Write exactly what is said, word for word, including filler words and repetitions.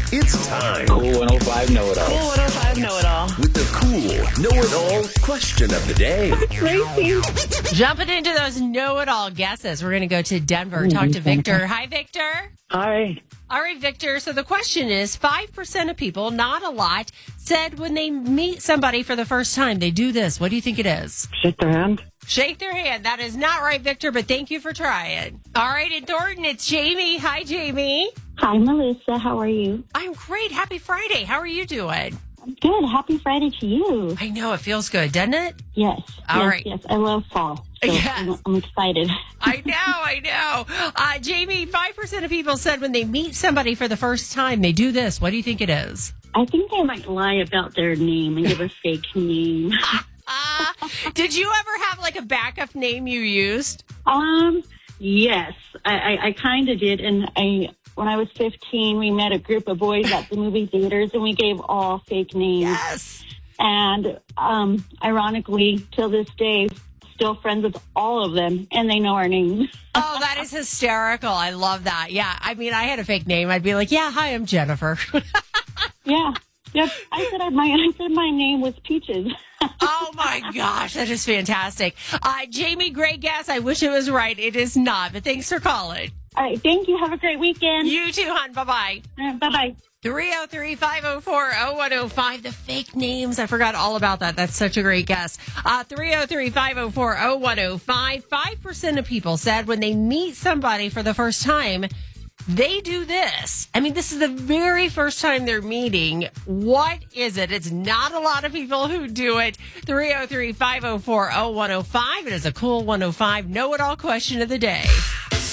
It's time. Cool one oh five Know-It-All. Cool one oh five Know-It-All. With the cool know-it-all question of the day. Jumping into those know-it-all guesses, we're going to go to Denver and talk to Victor. Hi, Victor. Hi. All right, Victor. So the question is, five percent of people, not a lot, said when they meet somebody for the first time, they do this. What do you think it is? Shake their hand. Shake their hand. That is not right, Victor, but thank you for trying. All right, in Thornton, it's Jamie. Hi, Jamie. Hi, Melissa. How are you? I'm great. Happy Friday. How are you doing? I'm good. Happy Friday to you. I know. It feels good, doesn't it? Yes. All yes, right. Yes, I love fall. So Yes. I'm, I'm excited. I know, I know. Uh, Jamie, five percent of people said when they meet somebody for the first time, they do this. What do you think it is? I think they might lie about their name and give a fake name. Uh, did you ever have like a backup name you used? Um, yes, I, I, I kind of did. And I, when I was fifteen, we met a group of boys at the movie theaters and we gave all fake names. Yes. And um, ironically, till this day, still friends with all of them, and they know our names. Oh, that is hysterical. I love that. Yeah. I mean, I had a fake name. I'd be like, yeah, hi, I'm Jennifer. Yeah. Yep. I said I, my I said my name was Peaches. Oh, my gosh. That is fantastic. Uh, Jamie, great guess. I wish it was right. It is not, but thanks for calling. All right. Thank you. Have a great weekend. You too, hon. Bye-bye. Uh, bye-bye. three oh three, five oh four, oh one oh five. The fake names. I forgot all about that. That's such a great guess. Uh, three oh three, five oh four, oh one oh five. five percent of people said when they meet somebody for the first time, they do this. I mean, this is the very first time they're meeting. What is it? It's not a lot of people who do it. three oh three, five oh four, oh one oh five. It is a cool one oh five know-it-all question of the day.